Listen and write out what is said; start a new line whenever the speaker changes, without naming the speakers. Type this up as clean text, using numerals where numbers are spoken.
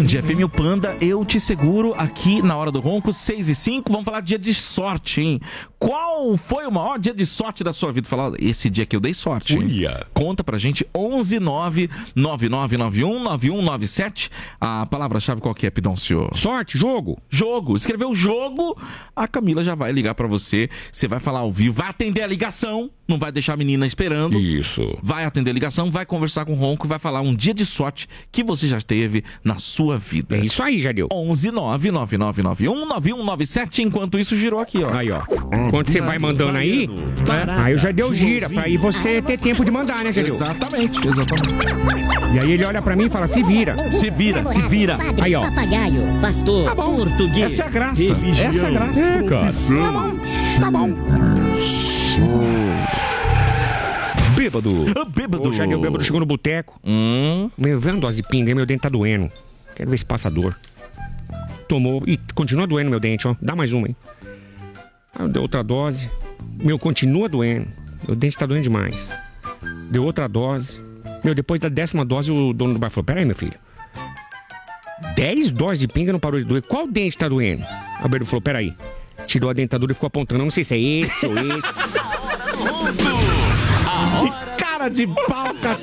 Dia FM, o Panda, eu te seguro aqui na Hora do Ronco, 6h05. Vamos falar de dia de sorte, hein? Qual foi o maior dia de sorte da sua vida? Fala, esse dia que eu dei sorte, hein?
Uia.
Conta pra gente, 11999919197. A palavra-chave qual que é, Pidoncio?
Sorte, jogo.
Jogo. Escreveu jogo, a Camila já vai ligar pra você. Você vai falar ao vivo, vai atender a ligação, não vai deixar a menina esperando.
Isso.
Vai atender a ligação, vai conversar com o Ronco e vai falar um dia de sorte que você já teve na sua vida.
É isso aí, Jadeu.
11999919197. Enquanto isso, girou aqui, ó.
Aí, ó. Quando você vai mandando aí, aí o Jadeu gira pra aí você ter tempo de mandar, né, Jadeu?
Exatamente.
E aí ele olha pra mim e fala, se vira.
Se vira.
Padre,
Aí, ó.
papagaio, pastor,
Tá bom.
português.
Essa é a graça. Essa é a graça.
É, cara. Tá bom. Bêbado.
Bêbado.
O Jadeu bêbado chegou no boteco. Meu, vê uma dose de pinga, meu dente tá doendo. Quero ver se passa dor. Tomou. E continua doendo meu dente, ó. Dá mais uma aí. Aí deu outra dose. Meu, continua doendo. Meu dente tá doendo demais. Deu outra dose. Meu, depois da 10ª dose, o dono do bar falou, pera aí, meu filho. 10 doses de pinga não parou de doer. Qual dente tá doendo? A Alberto falou, pera aí. Tirou a dentadura e ficou apontando. Não sei se é esse ou esse.
Cara de pau,